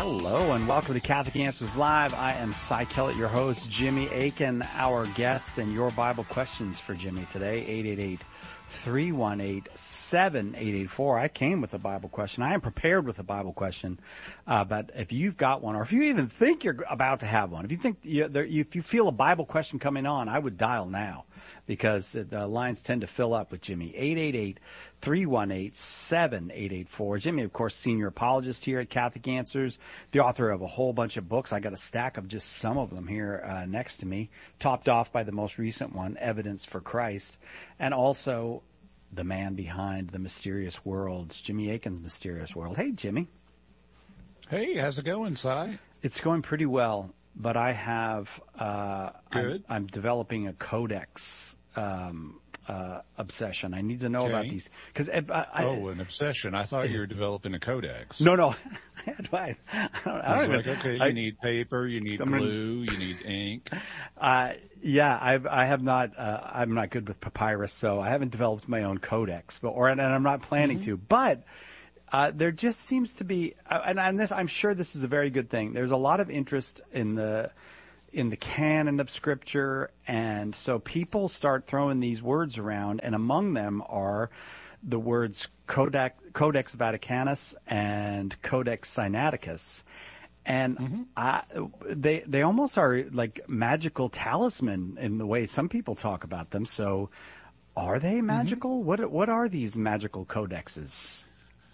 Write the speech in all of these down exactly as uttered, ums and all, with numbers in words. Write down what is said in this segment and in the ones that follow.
Hello and welcome to Catholic Answers Live. I am Cy Kellett, your host, Jimmy Akin, our guest, and your Bible questions for Jimmy today, eight eight eight, three one eight, seven eight eight four. I came with a Bible question. I am prepared with a Bible question, uh, but if you've got one, or if you even think you're about to have one, if you think you, there, if you feel a Bible question coming on, I would dial now, because the lines tend to fill up with Jimmy. eight eight eight, three one eight, seven eight eight four. Jimmy, of course, senior apologist here at Catholic Answers, the author of a whole bunch of books. I got a stack of just some of them here uh, next to me, topped off by the most recent one, Evidence for Christ, and also the man behind The Mysterious Worlds, Jimmy Akin's Mysterious World. Hey, Jimmy. Hey, how's it going, Cy? It's going pretty well, but I have, uh, Good. I'm, I'm developing a codex um Uh, obsession. I need to know Okay. about these because I, I, Oh, an obsession. I thought you were developing a codex. no, no. I don't, I don't, I I was don't like, even, okay, I, you need paper, you need I'm gonna- glue, you need ink. uh, yeah, I've, I have not. Uh, I'm not good with papyrus, so I haven't developed my own codex, but or and I'm not planning Mm-hmm. to. But uh, there just seems to be, uh, and, and this, I'm sure this is a very good thing. There's a lot of interest in the. in the canon of Scripture, and so people start throwing these words around, and among them are the words Codex, Codex Vaticanus and Codex Sinaiticus. And Mm-hmm. I, they they almost are like magical talisman in the way some people talk about them. So are they magical? Mm-hmm. What what are these magical codexes?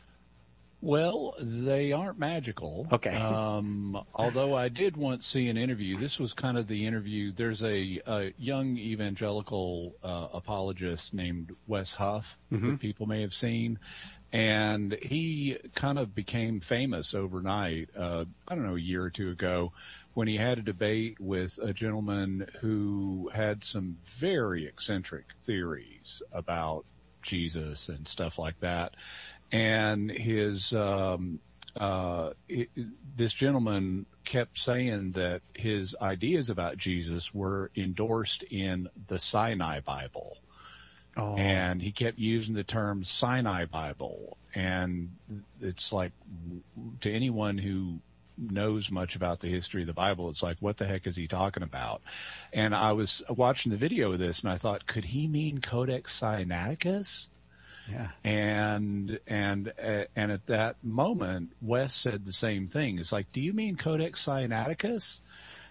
Well, they aren't magical. Okay. Um, although I did once see an interview. This was kind of the interview. There's a, a young evangelical uh, apologist named Wes Huff that people may have seen. And he kind of became famous overnight, uh, I don't know, a year or two ago, when he had a debate with a gentleman who had some very eccentric theories about Jesus and stuff like that. And his, um, uh, it, this gentleman kept saying that his ideas about Jesus were endorsed in the Sinai Bible. Oh. And he kept using the term Sinai Bible. And it's like, to anyone who knows much about the history of the Bible, it's like, what the heck is he talking about? And I was watching the video of this and I thought, could he mean Codex Sinaiticus? Yeah. And, and, uh, and at that moment, Wes said the same thing. It's like, do you mean Codex Sinaiticus?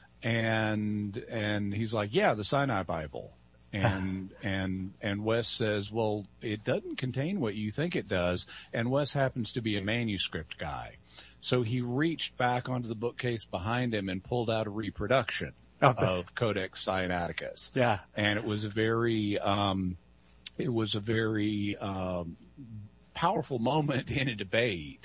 And, and he's like, yeah, the Sinai Bible. And, and, and Wes says, well, it doesn't contain what you think it does. And Wes happens to be a manuscript guy. So he reached back onto the bookcase behind him and pulled out a reproduction Oh. of Codex Sinaiticus. Yeah. And it was a very, um, it was a very, um, powerful moment in a debate.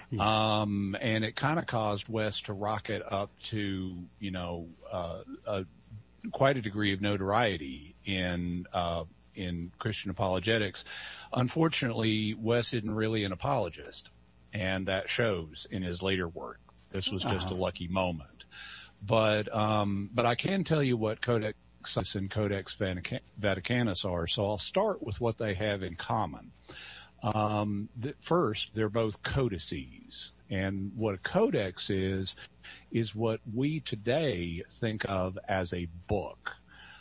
Um, and it kind of caused Wes to rocket up to, you know, uh, a, quite a degree of notoriety in, uh, in Christian apologetics. Unfortunately, Wes isn't really an apologist, and that shows in his later work. This was just Uh-huh. a lucky moment. But, um, but I can tell you what Codex and Codex Vaticanus are, so I'll start with what they have in common. Um, the, first, they're both codices, and what a codex is, is what we today think of as a book.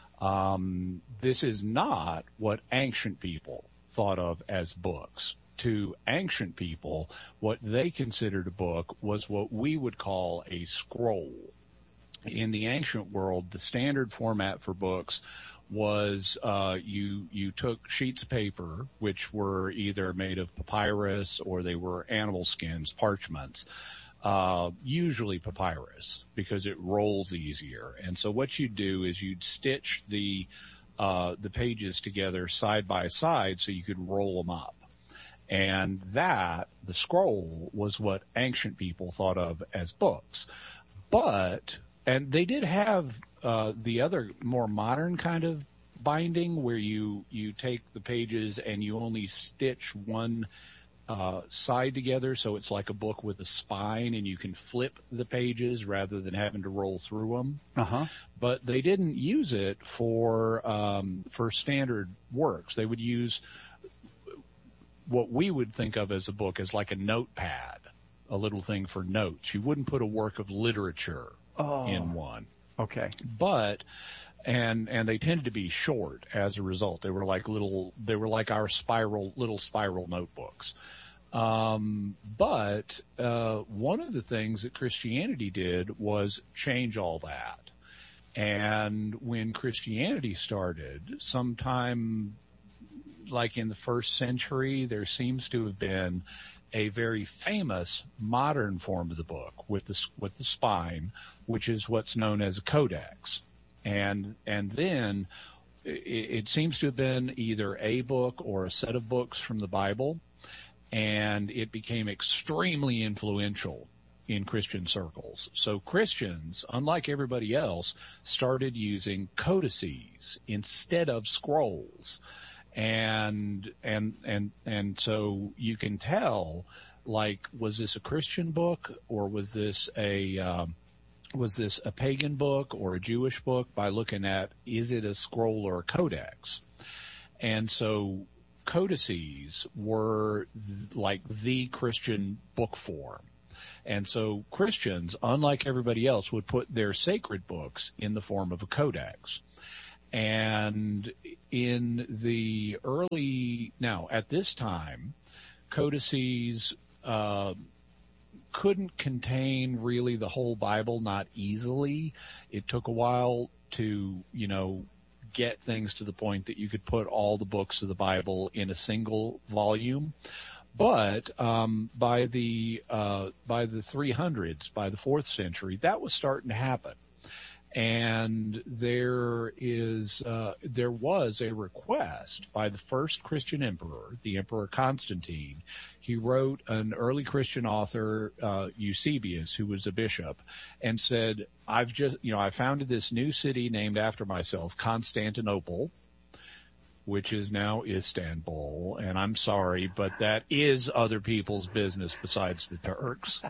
Um, this is not what ancient people thought of as books. To ancient people, what they considered a book was what we would call a scroll. In the ancient world, the standard format for books was uh you you took sheets of paper, which were either made of papyrus or they were animal skins, parchments, uh usually papyrus, because it rolls easier. And so what you'd do is you'd stitch the uh the pages together side by side so you could roll them up. And that, the scroll, was what ancient people thought of as books. But And they did have uh, the other more modern kind of binding where you, you take the pages and you only stitch one uh, side together, so it's like a book with a spine and you can flip the pages rather than having to roll through them. Uh-huh. But they didn't use it for um, for standard works. They would use what we would think of as a book as like a notepad. a little thing for notes. You wouldn't put a work of literature oh, in one. Okay. But, and, and they tended to be short as a result. They were like little, they were like our spiral, little spiral notebooks. Um, but, uh, one of the things that Christianity did was change all that. And when Christianity started, sometime like in the first century, there seems to have been a very famous modern form of the book with the, with the spine, which is what's known as a codex. And, and then it, it seems to have been either a book or a set of books from the Bible, and it became extremely influential in Christian circles. So Christians, unlike everybody else, started using codices instead of scrolls. And, and, and, and so you can tell, like, was this a Christian book or was this a, um, was this a pagan book or a Jewish book by looking at, is it a scroll or a codex? And so codices were th- like the Christian book form. And so Christians, unlike everybody else, would put their sacred books in the form of a codex. And in the early, now at this time, codices uh, couldn't contain really the whole Bible, not easily. It took a while to, you know, get things to the point that you could put all the books of the Bible in a single volume. But um, by the uh, by the three hundreds, by the fourth century, that was starting to happen, and there is uh, there was a request by the first Christian emperor, the Emperor Constantine. He wrote an early Christian author, uh, Eusebius, who was a bishop, and said, "I've just you know I founded this new city named after myself, Constantinople, which is now Istanbul, and I'm sorry, but that is other people's business besides the Turks."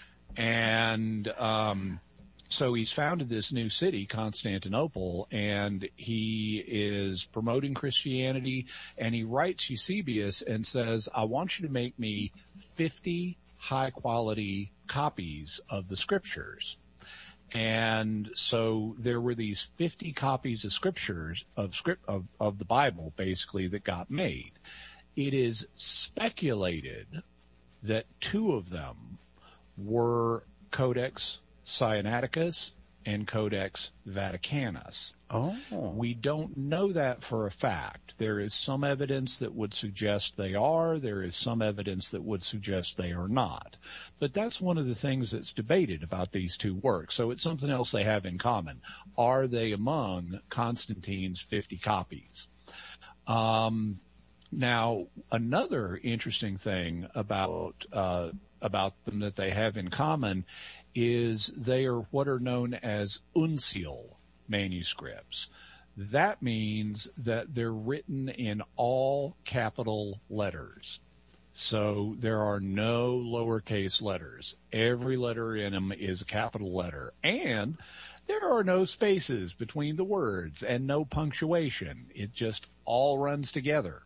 And um, so he's founded this new city, Constantinople, and he is promoting Christianity, and he writes Eusebius and says, "I want you to make me fifty high-quality copies of the Scriptures." And so there were these fifty copies of scriptures of script of, of the Bible basically that got made. It is speculated that two of them were Codex Sinaiticus and Codex Vaticanus. Oh. We don't know that for a fact. There is some evidence that would suggest they are. There is some evidence that would suggest they are not. But that's one of the things that's debated about these two works. So it's something else they have in common. Are they among Constantine's fifty copies? Um, now, another interesting thing about uh, about them that they have in common is they are what are known as uncial manuscripts. That means that they're written in all capital letters. So there are no lowercase letters. Every letter in them is a capital letter. And there are no spaces between the words and no punctuation. It just all runs together.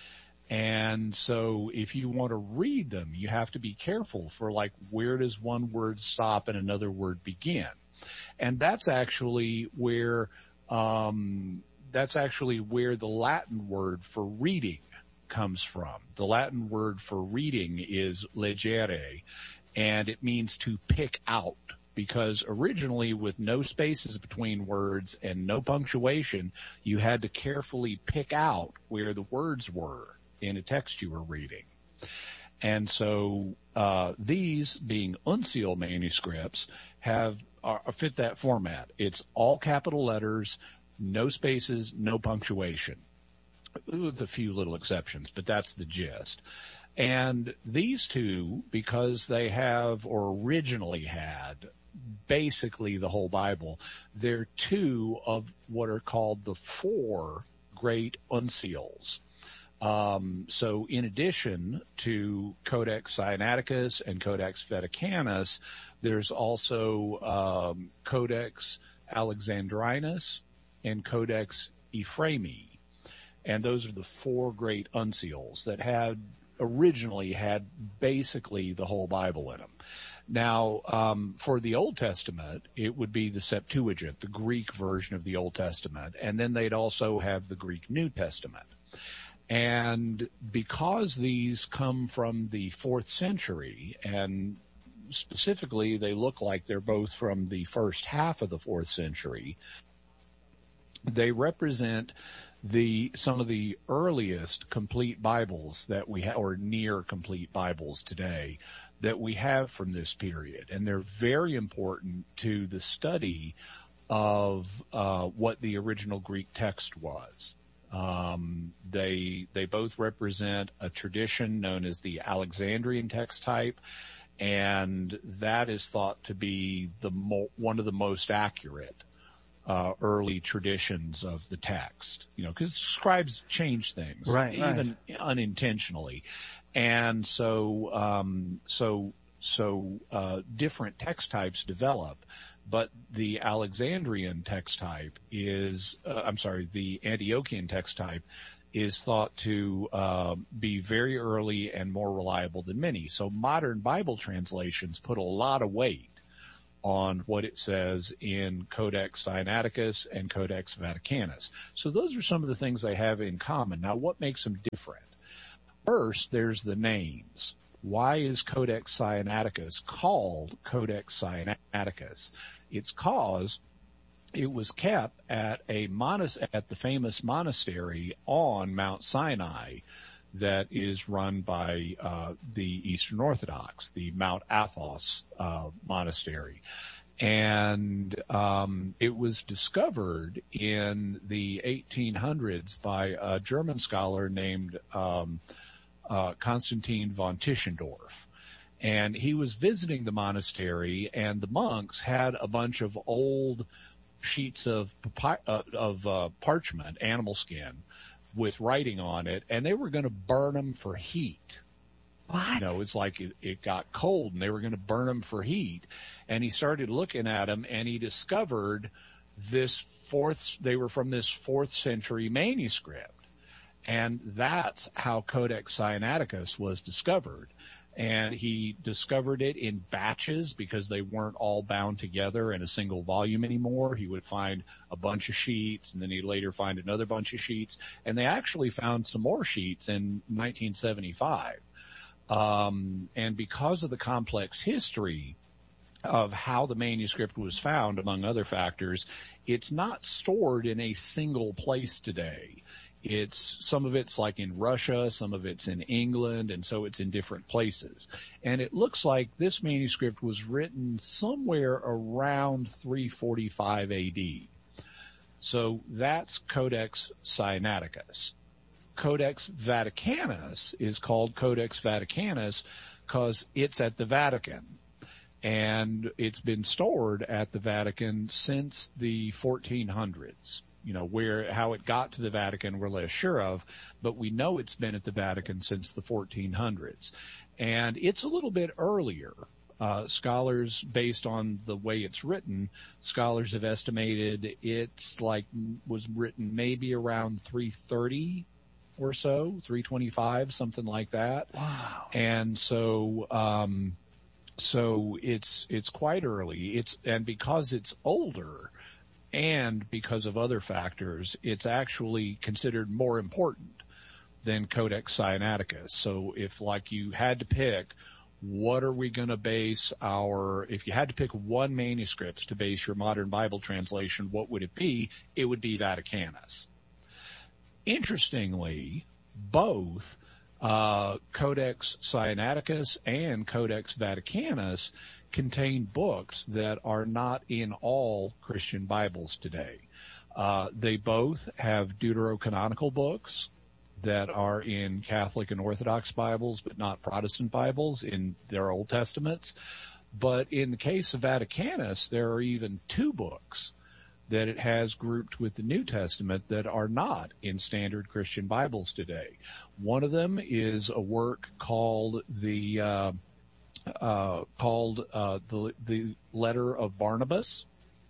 And so if you want to read them, you have to be careful for, like, where does one word stop and another word begin? And that's actually where, um, that's actually where the Latin word for reading comes from. The Latin word for reading is legere, and it means to pick out, because originally with no spaces between words and no punctuation, you had to carefully pick out where the words were in a text you were reading. And so uh these, being uncial manuscripts, have are, fit that format. It's all capital letters, no spaces, no punctuation, with a few little exceptions, but that's the gist. And these two, because they have, or originally had, basically the whole Bible, they're two of what are called the four great uncials. Um, so in addition to Codex Sinaiticus and Codex Vaticanus, there's also um, Codex Alexandrinus and Codex Ephraemi. And those are the four great uncials that had originally had basically the whole Bible in them. Now, um, for the Old Testament, it would be the Septuagint, the Greek version of the Old Testament, and then they'd also have the Greek New Testament. And because these come from the fourth century, and specifically they look like they're both from the first half of the fourth century, they represent the some of the earliest complete Bibles that we have, or near complete Bibles today, that we have from this period. And they're very important to the study of uh, what the original Greek text was. Um, they they both represent a tradition known as the Alexandrian text type, and that is thought to be the mo- one of the most accurate uh, early traditions of the text. You know, because scribes change things, right, even right. unintentionally. And so, um, so, so, uh, different text types develop, but the Alexandrian text type is, uh, I'm sorry, the Antiochian text type is thought to, uh, be very early and more reliable than many. So modern Bible translations put a lot of weight on what it says in Codex Sinaiticus and Codex Vaticanus. So those are some of the things they have in common. Now, what makes them different? First, there's the names. Why is Codex Sinaiticus called Codex Sinaiticus? It's cause it was kept at a monas- at the famous monastery on Mount Sinai that is run by uh, the Eastern Orthodox, the Mount Athos uh, monastery. And um, it was discovered in the eighteen hundreds by a German scholar named um, Uh, Constantine von Tischendorf. And he was visiting the monastery, and the monks had a bunch of old sheets of papi- uh, of uh, parchment, animal skin, with writing on it, and they were going to burn them for heat. What? You know, it's like it, it got cold, and they were going to burn them for heat. And he started looking at them, and he discovered this fourth, they were from this fourth century manuscript. And that's how Codex Sinaiticus was discovered. And he discovered it in batches because they weren't all bound together in a single volume anymore. He would find a bunch of sheets, and then he'd later find another bunch of sheets. And they actually found some more sheets in nineteen seventy-five. Um, and because of the complex history of how the manuscript was found, among other factors, it's not stored in a single place today. It's, some of it's like in Russia, some of it's in England, and so it's in different places. And it looks like this manuscript was written somewhere around three forty-five A D. So that's Codex Sinaiticus. Codex Vaticanus is called Codex Vaticanus because it's at the Vatican. And it's been stored at the Vatican since the fourteen hundreds. You know, where, how it got to the Vatican, we're less sure of, but we know it's been at the Vatican since the fourteen hundreds. And it's a little bit earlier. Uh, scholars, based on the way it's written, scholars have estimated it's like, was written maybe around three thirty or so, three twenty-five, something like that. Wow. And so, um, so it's, it's quite early. It's, and because it's older, and because of other factors, it's actually considered more important than Codex Sinaiticus. So if, like, you had to pick, what are we going to base our, if you had to pick one manuscript to base your modern Bible translation, what would it be? It would be Vaticanus. Interestingly, both uh, Codex Sinaiticus and Codex Vaticanus contain books that are not in all Christian Bibles today. Uh, they both have deuterocanonical books that are in Catholic and Orthodox Bibles, but not Protestant Bibles in their Old Testaments. But in the case of Vaticanus, there are even two books that it has grouped with the New Testament that are not in standard Christian Bibles today. One of them is a work called the uh, Uh, called uh, the the Letter of Barnabas,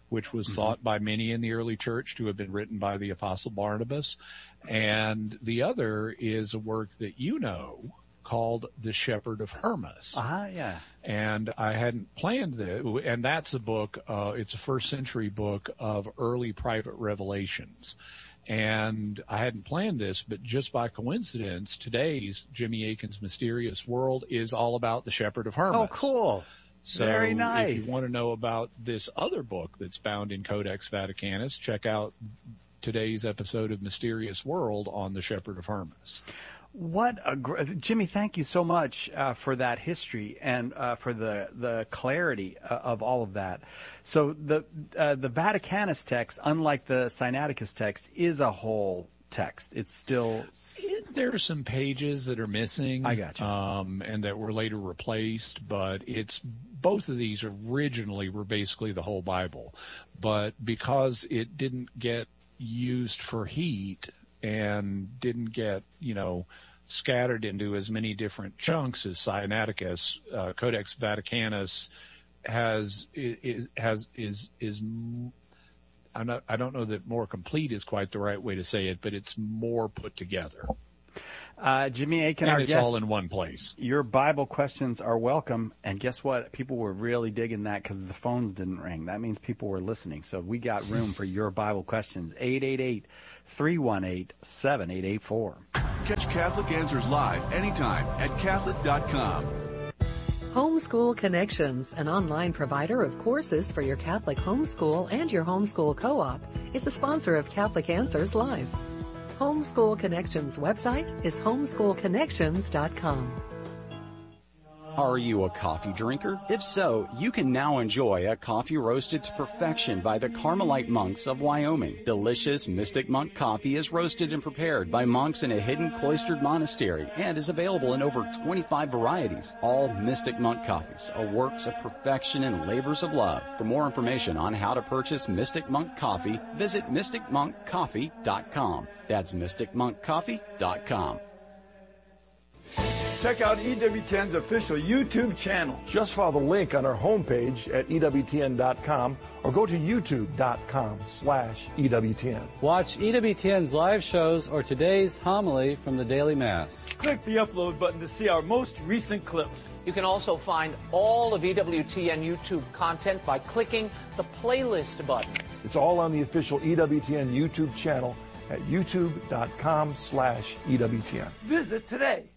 which was Mm-hmm. thought by many in the early church to have been written by the Apostle Barnabas. And the other is a work that you know called The Shepherd of Hermas. Ah, uh-huh, yeah. And I hadn't planned that. And that's a book, uh, it's a first century book of early private revelations. And I hadn't planned this, but just by coincidence, today's Jimmy Akin's Mysterious World is all about the Shepherd of Hermas. Oh, cool. So Very nice. if you want to know about this other book that's bound in Codex Vaticanus, check out today's episode of Mysterious World on the Shepherd of Hermas. What a gr- Jimmy, thank you so much uh, for that history and uh, for the the clarity uh, of all of that. So the uh, the Vaticanus text, unlike the Sinaiticus text, is a whole text. It's still there are some pages that are missing. I got you. Um, and that were later replaced, but it's both of these originally were basically the whole Bible, but because it didn't get used for heat and didn't get, you know, scattered into as many different chunks as Sinaiticus, uh, Codex Vaticanus has, is, has, is, is, I'm not, I don't know that more complete is quite the right way to say it, but it's more put together. Uh, Jimmy Akin, and our it's guest, all in one place. Your Bible questions are welcome. And guess what? People were really digging that because the phones didn't ring. That means people were listening. So we got room for your Bible questions. eight eight eight, three one eight, seven eight eight four. Catch Catholic Answers live anytime at Catholic dot com. Homeschool Connections, an online provider of courses for your Catholic homeschool and your homeschool co-op, is the sponsor of Catholic Answers Live. Homeschool Connections website is homeschool connections dot com. Are you a coffee drinker? If so, you can now enjoy a coffee roasted to perfection by the Carmelite monks of Wyoming. Delicious Mystic Monk coffee is roasted and prepared by monks in a hidden cloistered monastery and is available in over twenty-five varieties. All Mystic Monk coffees are works of perfection and labors of love. For more information on how to purchase Mystic Monk coffee, visit mystic monk coffee dot com. That's mystic monk coffee dot com. Check out E W T N's official YouTube channel. Just follow the link on our homepage at E W T N dot com or go to YouTube dot com slash E W T N. Watch E W T N's live shows or today's homily from the Daily Mass. Click the upload button to see our most recent clips. You can also find all of E W T N YouTube content by clicking the playlist button. It's all on the official E W T N YouTube channel at YouTube dot com slash E W T N. Visit today.